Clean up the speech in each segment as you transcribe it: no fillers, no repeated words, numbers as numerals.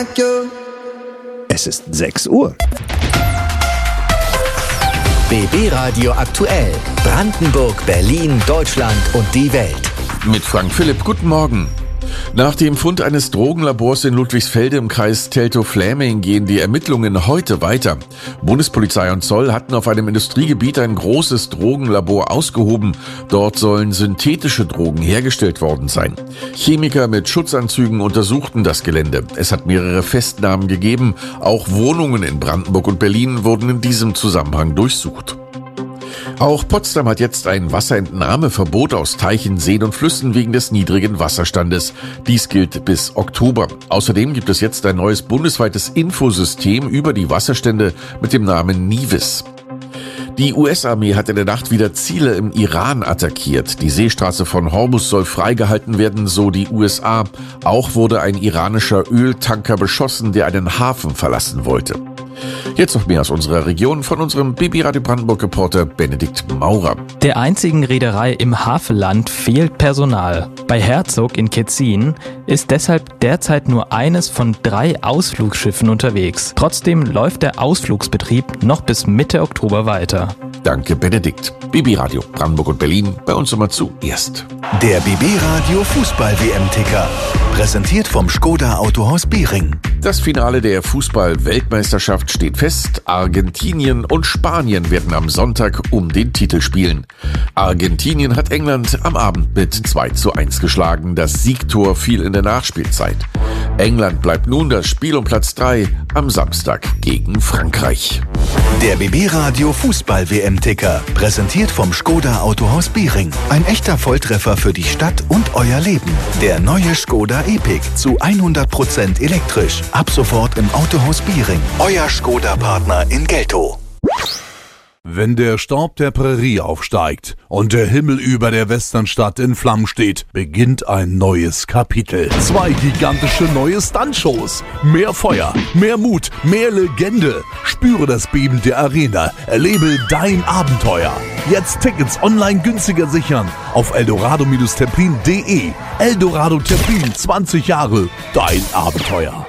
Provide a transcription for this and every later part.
Es ist 6 Uhr. BB Radio aktuell. Brandenburg, Berlin, Deutschland und die Welt. Mit Frank Philipp, guten Morgen. Nach dem Fund eines Drogenlabors in Ludwigsfelde im Kreis Teltow-Fläming gehen die Ermittlungen heute weiter. Bundespolizei und Zoll hatten auf einem Industriegebiet ein großes Drogenlabor ausgehoben. Dort sollen synthetische Drogen hergestellt worden sein. Chemiker mit Schutzanzügen untersuchten das Gelände. Es hat mehrere Festnahmen gegeben. Auch Wohnungen in Brandenburg und Berlin wurden in diesem Zusammenhang durchsucht. Auch Potsdam hat jetzt ein Wasserentnahmeverbot aus Teichen, Seen und Flüssen wegen des niedrigen Wasserstandes. Dies gilt bis Oktober. Außerdem gibt es jetzt ein neues bundesweites Infosystem über die Wasserstände mit dem Namen NIVIS. Die US-Armee hat in der Nacht wieder Ziele im Iran attackiert. Die Seestraße von Hormuz soll freigehalten werden, so die USA. Auch wurde ein iranischer Öltanker beschossen, der einen Hafen verlassen wollte. Jetzt noch mehr aus unserer Region von unserem BB Radio Brandenburg-Reporter Benedikt Maurer. Der einzigen Reederei im Havelland fehlt Personal. Bei Herzog in Ketzin ist deshalb derzeit nur eines von 3 Ausflugsschiffen unterwegs. Trotzdem läuft der Ausflugsbetrieb noch bis Mitte Oktober weiter. Danke, Benedikt. BB Radio Brandenburg und Berlin, bei uns immer zuerst. Der BB Radio Fußball-WM-Ticker. Präsentiert vom Škoda Autohaus Behring. Das Finale der Fußball-Weltmeisterschaft steht fest. Argentinien und Spanien werden am Sonntag um den Titel spielen. Argentinien hat England am Abend mit 2:1 geschlagen. Das Siegtor fiel in der Nachspielzeit. England bleibt nun das Spiel um Platz 3 am Samstag gegen Frankreich. Der BB Radio Fußball-WM-Ticker. Präsentiert vom Škoda Autohaus Behring. Ein echter Volltreffer für die Stadt und euer Leben. Der neue Škoda Epiq zu 100% elektrisch. Ab sofort im Autohaus Behring. Euer Škoda-Partner in Geltow. Wenn der Staub der Prärie aufsteigt und der Himmel über der Westernstadt in Flammen steht, beginnt ein neues Kapitel. 2 gigantische neue Stuntshows. Mehr Feuer, mehr Mut, mehr Legende. Spüre das Beben der Arena. Erlebe dein Abenteuer. Jetzt Tickets online günstiger sichern auf eldorado-terpin.de. Eldorado Terpin, 20 Jahre, dein Abenteuer.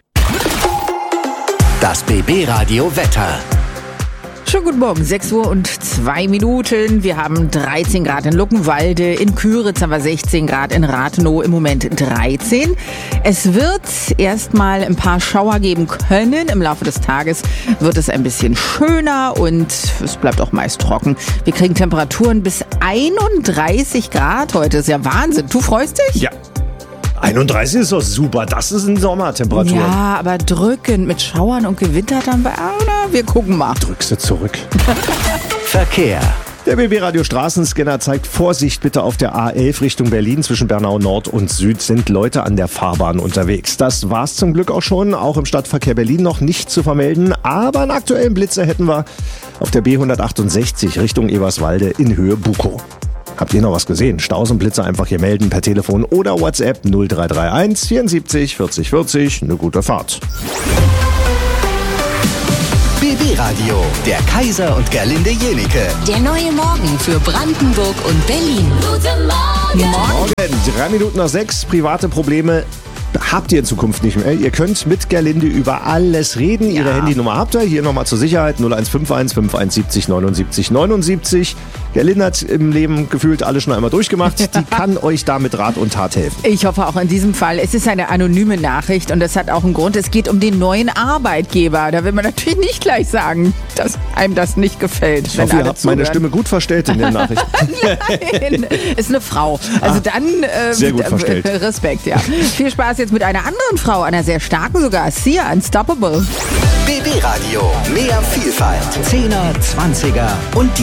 Das BB Radio Wetter. Schönen guten Morgen, 6 Uhr und 2 Minuten. Wir haben 13 Grad in Luckenwalde, in Küritz haben wir 16 Grad, in Rathenow im Moment 13. Es wird erstmal ein paar Schauer geben können. Im Laufe des Tages wird es ein bisschen schöner und es bleibt auch meist trocken. Wir kriegen Temperaturen bis 31 Grad. Heute ist ja Wahnsinn. Du freust dich? Ja. 31 ist doch super, das ist eine Sommertemperatur. Ja, aber drückend mit Schauern und Gewitter dann bei Anna. Wir gucken mal. Drückst du zurück. Verkehr. Der BB Radio Straßenscanner zeigt Vorsicht bitte auf der A11 Richtung Berlin. Zwischen Bernau Nord und Süd sind Leute an der Fahrbahn unterwegs. Das war's zum Glück auch schon. Auch im Stadtverkehr Berlin noch nicht zu vermelden. Aber einen aktuellen Blitzer hätten wir auf der B168 Richtung Eberswalde in Höhe Bukow. Habt ihr noch was gesehen? Staus und Blitzer einfach hier melden per Telefon oder WhatsApp 0331 74 40 40. Eine gute Fahrt. BB Radio, der Kaiser und Gerlinde Jenike. Der neue Morgen für Brandenburg und Berlin. Guten Morgen. Morgen, 3 Minuten nach 6, private Probleme habt ihr in Zukunft nicht mehr. Ihr könnt mit Gerlinde über alles reden. Ihre Handynummer habt ihr. Hier nochmal zur Sicherheit 0151 571 79 79. Gerlinde hat im Leben gefühlt alles schon einmal durchgemacht. Die kann euch da mit Rat und Tat helfen. Ich hoffe auch in diesem Fall. Es ist eine anonyme Nachricht und das hat auch einen Grund. Es geht um den neuen Arbeitgeber. Da will man natürlich nicht gleich sagen, dass einem das nicht gefällt. Ich hoffe, ihr habt meine Stimme gut verstellt in den Nachrichten. Nein, ist eine Frau. Also dann sehr gut verstellt. Respekt, ja. Viel Spaß jetzt mit einer anderen Frau, einer sehr starken sogar. Sia, Unstoppable. BB Radio, mehr Vielfalt. 10er, 20er und